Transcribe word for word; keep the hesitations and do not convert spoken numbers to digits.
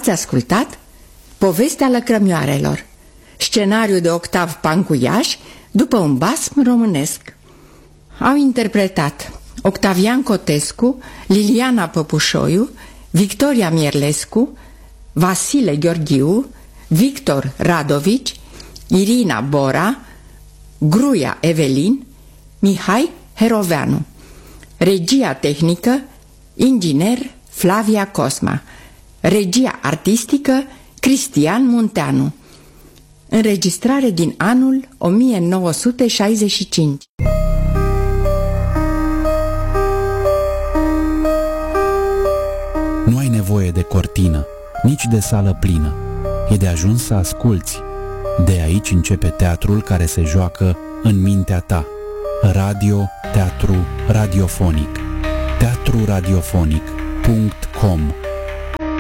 Ați ascultat Povestea lăcrămioarelor, scenariu de Octav Pancuiaș după un basm românesc. Au interpretat Octavian Cotescu, Liliana Păpușoiu, Victoria Mierlescu, Vasile Gheorghiu, Victor Radovici, Irina Bora, Gruia Evelin, Mihai Heroveanu. Regia tehnică, inginer Flavia Cosma. Regia artistică, Cristian Munteanu. Înregistrare din anul o mie nouă sute șaizeci și cinci. Nu ai nevoie de cortină, nici de sală plină. E de ajuns să asculți. De aici începe teatrul care se joacă în mintea ta. Radio, teatru, radiofonic. teatru radiofonic punct com